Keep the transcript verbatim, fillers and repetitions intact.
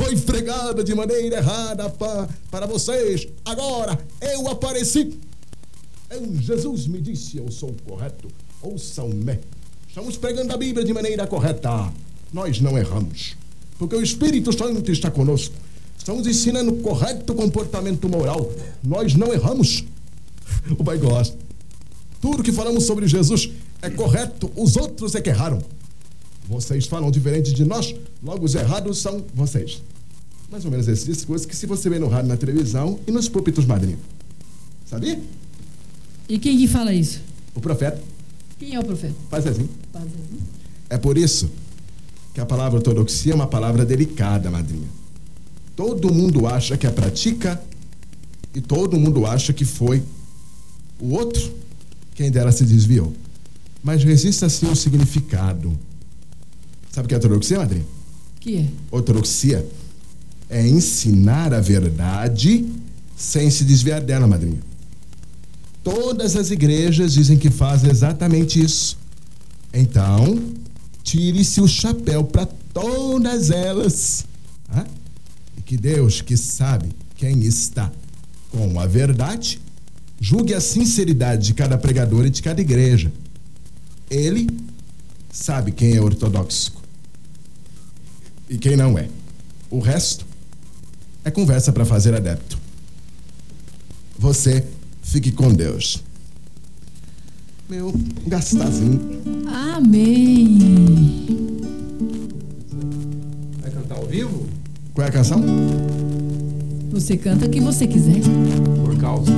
foi pregada de maneira errada pa, para vocês. Agora eu apareci. Eu, Jesus me disse, eu sou correto. Ouçam-me. Estamos pregando a Bíblia de maneira correta. Nós não erramos, porque o Espírito Santo está conosco. Estamos ensinando correto comportamento moral. Nós não erramos. O Pai gosta. Tudo que falamos sobre Jesus é correto. Os outros é que erraram. Vocês falam diferente de nós, logo os errados são vocês. Mais ou menos esse discurso que se você vê no rádio, na televisão e nos púlpitos madrinhos. Sabia? E quem que fala isso? O profeta. Quem é o profeta? Pai Zezinho. Pai Zezinho. É por isso que a palavra ortodoxia é uma palavra delicada, madrinha. Todo mundo acha que a pratica e todo mundo acha que foi o outro quem dela se desviou. Mas resiste assim o significado. Sabe o que é ortodoxia, madrinha? Que é? Ortodoxia é ensinar a verdade sem se desviar dela, madrinha. Todas as igrejas dizem que fazem exatamente isso. Então, tire-se o chapéu para todas elas. Ah? E que Deus, que sabe quem está com a verdade, julgue a sinceridade de cada pregador e de cada igreja. Ele sabe quem é ortodoxo e quem não é. O resto é conversa para fazer adepto. Você fique com Deus. Meu gastazinho. Amém. Vai cantar ao vivo? Qual é a canção? Você canta o que você quiser. Por causa